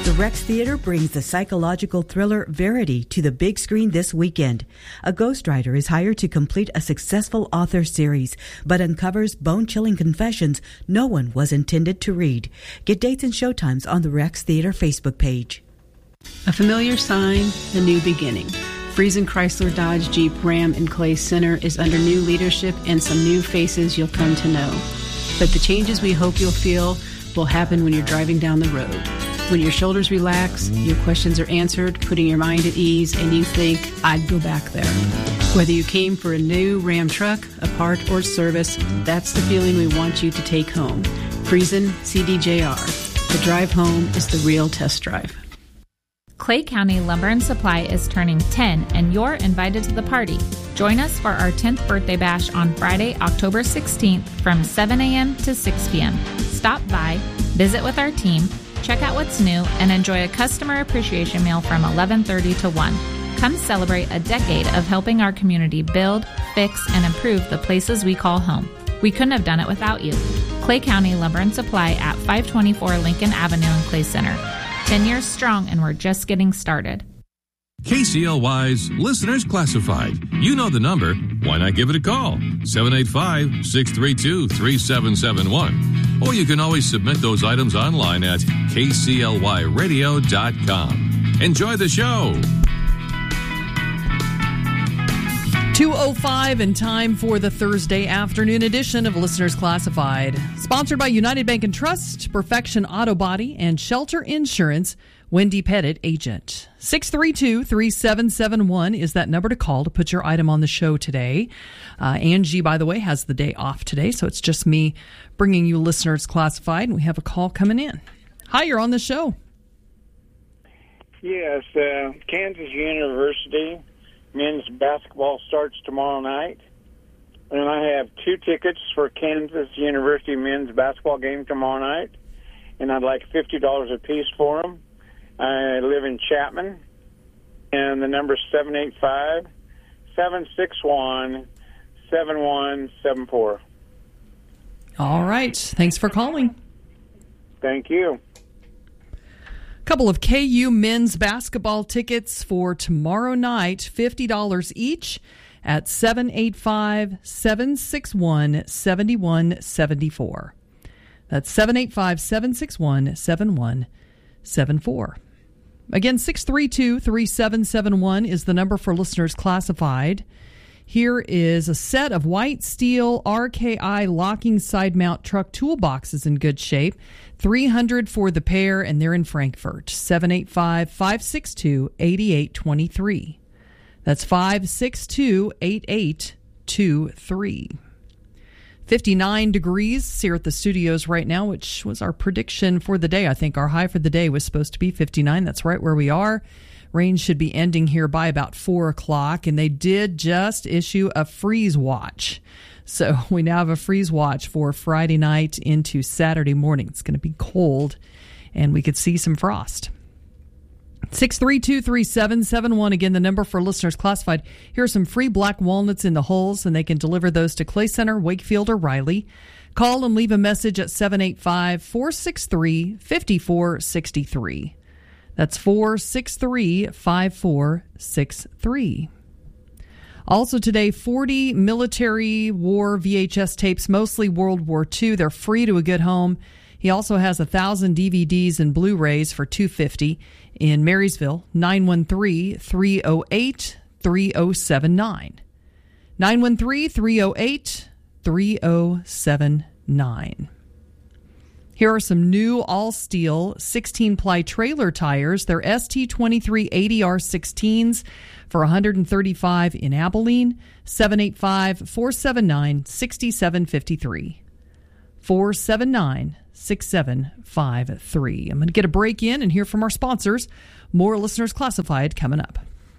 The Rex Theater brings the psychological thriller Verity to the big screen this weekend. A ghostwriter is hired to complete a successful author series, but uncovers bone-chilling confessions no one was intended to read. Get dates and showtimes on the Rex Theater Facebook page. A familiar sign, a new beginning. Friesen Chrysler Dodge Jeep Ram and Clay Center is under new leadership and some new faces you'll come to know. But the changes we hope you'll feel will happen when you're driving down the road. When your shoulders relax, your questions are answered, putting your mind at ease, and you think, I'd go back there. Whether you came for a new Ram truck, a part, or service, that's the feeling we want you to take home. Friesen CDJR. The drive home is the real test drive. Clay County Lumber and Supply is turning 10, and you're invited to the party. Join us for our 10th birthday bash on Friday, October 16th from 7 a.m. to 6 p.m. Stop by, visit with our team, check out what's new, and enjoy a customer appreciation meal from 11:30 to 1. Come celebrate a decade of helping our community build, fix, and improve the places we call home. We couldn't have done it without you. Clay County Lumber and Supply at 524 Lincoln Avenue in Clay Center. 10 years strong, and we're just getting started. KCLY's Listeners Classified. You know the number. Why not give it a call? 785-632-3771. Or you can always submit those items online at kclyradio.com. Enjoy the show. 2:05 and time for the Thursday afternoon edition of Listeners Classified. Sponsored by United Bank and Trust, Perfection Auto Body, and Shelter Insurance. Wendy Pettit, agent. 632-3771 is that number to call to put your item on the show today. Angie, by the way, has the day off today, so it's just me bringing you Listeners Classified, and we have a call coming in. Hi, you're on the show. Yes, Kansas University men's basketball starts tomorrow night, and I have 2 tickets for Kansas University men's basketball game tomorrow night, and I'd like $50 a piece for them. I live in Chapman, and the number is 785-761-7174. All right. Thanks for calling. Thank you. Couple of KU men's basketball tickets for tomorrow night, $50 each at 785-761-7174. That's 785-761-7174. Again, 632-3771 is the number for Listeners Classified. Here is a set of white steel RKI locking side mount truck toolboxes in good shape. $300 for the pair, and they're in Frankfort. 785-562-8823. That's 562-8823. 59 degrees here at the studios right now, which was our prediction for the day. I think our high for the day was supposed to be 59. That's right where we are. Rain should be ending here by about 4 o'clock, and they did just issue a freeze watch. So we now have a freeze watch for Friday night into Saturday morning. It's going to be cold, and we could see some frost. 632-3771, again, the number for Listeners Classified. Here are some free black walnuts in the hulls, and they can deliver those to Clay Center, Wakefield, or Riley. Call and leave a message at 785-463-5463. That's 463-5463. Also today, 40 military war VHS tapes, mostly World War II. They're free to a good home. He also has 1,000 DVDs and Blu-rays for $250 in Marysville, 913-308-3079. 913-308-3079. Here are some new all-steel 16-ply trailer tires. They're ST2380R16s for $135 in Abilene, 785-479-6753. 479-6753. I'm going to get a break in and hear from our sponsors. More Listeners Classified coming up.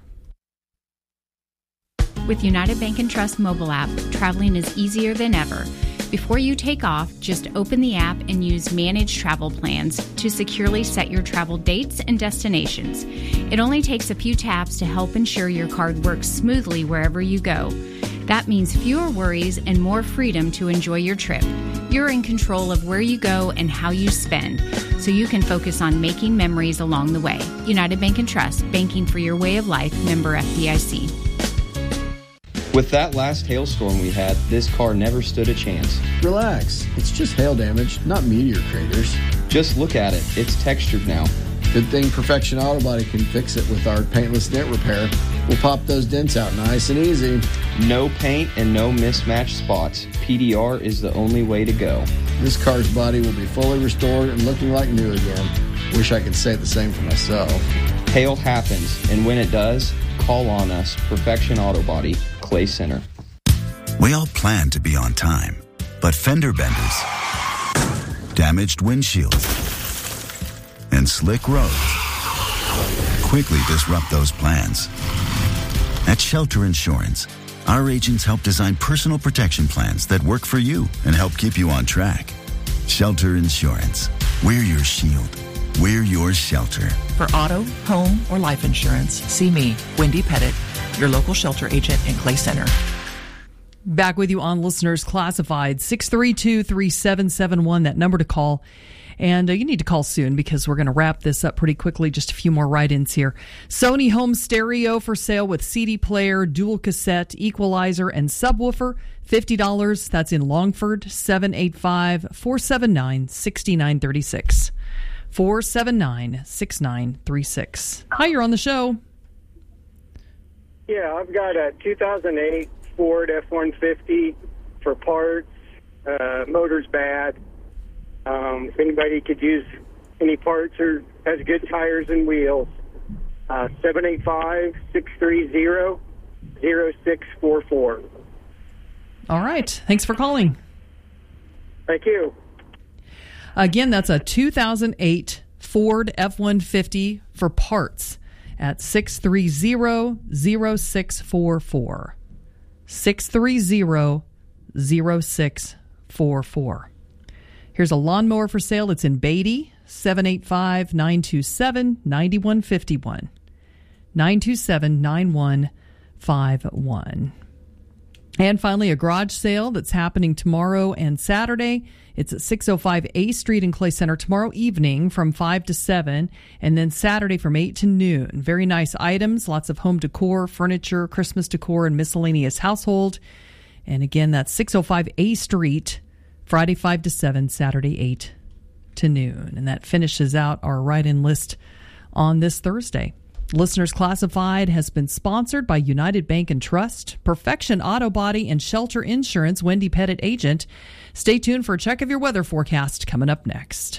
With United Bank and Trust mobile app, traveling is easier than ever. Before you take off, just open the app and use Manage Travel Plans to securely set your travel dates and destinations. It only takes a few taps to help ensure your card works smoothly wherever you go. That means fewer worries and more freedom to enjoy your trip. You're in control of where you go and how you spend. so you can focus on making memories along the way. United Bank and Trust, banking for your way of life, member FDIC. With that last hailstorm we had, this car never stood a chance. Relax. It's just hail damage, not meteor craters. Just look at it. It's textured now. Good thing Perfection Auto Body can fix it with our paintless dent repair. We'll pop those dents out nice and easy. No paint and no mismatched spots. PDR is the only way to go. This car's body will be fully restored and looking like new again. Wish I could say the same for myself. Hail happens, and when it does, call on us. Perfection Auto Body, Clay Center. We all plan to be on time, but fender benders, damaged windshields, and slick roads quickly disrupt those plans. At Shelter Insurance, our agents help design personal protection plans that work for you and help keep you on track. Shelter Insurance. We're your shield. We're your shelter. For auto, home, or life insurance, see me, Wendy Pettit, your local shelter agent in Clay Center. Back with you on Listeners Classified, 632-3771, that number to call. And you need to call soon because we're going to wrap this up pretty quickly. Just a few more write-ins here. Sony home stereo for sale with CD player, dual cassette, equalizer, and subwoofer. $50. That's in Longford, 785-479-6936. 479-6936. Hi, you're on the show. Yeah, I've got a 2008 Ford F-150 for parts. Motor's bad. If anybody could use any parts or has good tires and wheels, 785-630-0644. All right. Thanks for calling. Thank you. Again, that's a 2008 Ford F-150 for parts at 630-0644. 630-0644. Here's a lawnmower for sale. It's in Beatty, 785-927-9151. 927-9151. And finally, a garage sale that's happening tomorrow and Saturday. It's at 605 A Street in Clay Center tomorrow evening from 5 to 7, and then Saturday from 8 to noon. Very nice items, lots of home decor, furniture, Christmas decor, and miscellaneous household. And again, that's 605 A Street, Friday 5 to 7, Saturday 8 to noon. And that finishes out our write-in list on this Thursday. Listeners Classified has been sponsored by United Bank and Trust, Perfection Auto Body, and Shelter Insurance, Wendy Pettit agent. Stay tuned for a check of your weather forecast coming up next.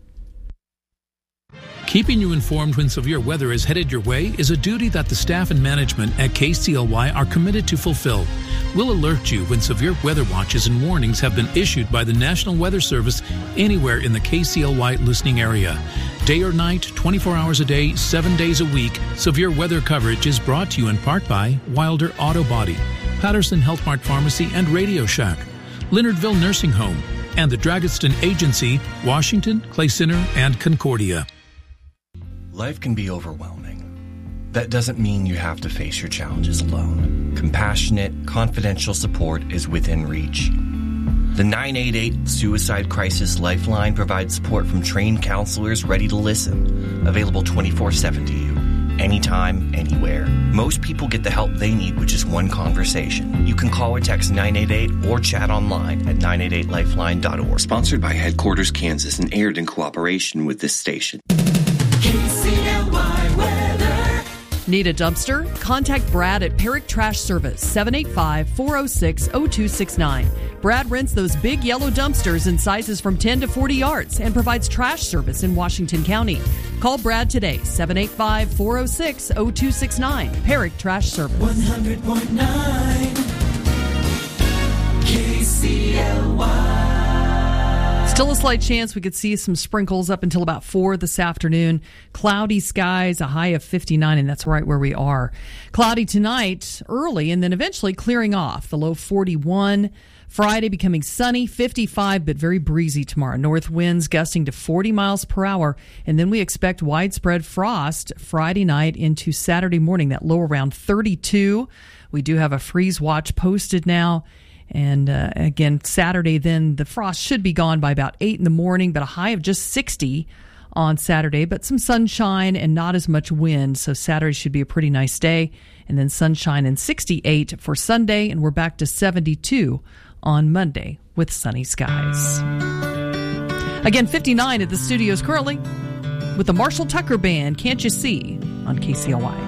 Keeping you informed when severe weather is headed your way is a duty that the staff and management at KCLY are committed to fulfill. We'll alert you when severe weather watches and warnings have been issued by the National Weather Service anywhere in the KCLY listening area. Day or night, 24 hours a day, 7 days a week, severe weather coverage is brought to you in part by Wilder Auto Body, Patterson Health Mart Pharmacy and Radio Shack, Leonardville Nursing Home, and the Dragaston Agency, Washington, Clay Center, and Concordia. Life can be overwhelming. That doesn't mean you have to face your challenges alone. Compassionate, confidential support is within reach. The 988 Suicide Crisis Lifeline provides support from trained counselors ready to listen, available 24/7 to you, anytime, anywhere. Most people get the help they need with just one conversation. You can call or text 988 or chat online at 988lifeline.org. Sponsored by Headquarters Kansas and aired in cooperation with this station. KCLY weather. Need a dumpster? Contact Brad at Perrick Trash Service, 785-406-0269. Brad rents those big yellow dumpsters in sizes from 10 to 40 yards and provides trash service in Washington County. Call Brad today, 785-406-0269. Perrick Trash Service. 100.9 KCLY. Still a slight chance we could see some sprinkles up until about 4 this afternoon. Cloudy skies, a high of 59, and that's right where we are. Cloudy tonight, early, and then eventually clearing off. The low 41. Friday becoming sunny, 55, but very breezy tomorrow. North winds gusting to 40 miles per hour. And then we expect widespread frost Friday night into Saturday morning. That low around 32. We do have a freeze watch posted now. And again, Saturday, then the frost should be gone by about 8 in the morning, but a high of just 60 on Saturday, but some sunshine and not as much wind. So Saturday should be a pretty nice day. And then sunshine and 68 for Sunday. And we're back to 72 on Monday with sunny skies. Again, 59 at the studios currently with the Marshall Tucker Band, Can't You See, on KCLY.